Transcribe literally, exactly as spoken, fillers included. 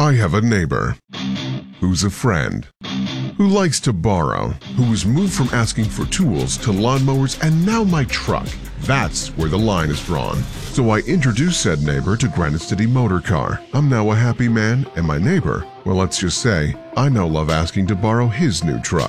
I have a neighbor who's a friend, who likes to borrow, who was moved from asking for tools to lawnmowers and now my truck. That's where the line is drawn. So I introduced said neighbor to Granite City Motor Car. I'm now a happy man, and my neighbor, well, let's just say, I now love asking to borrow his new truck.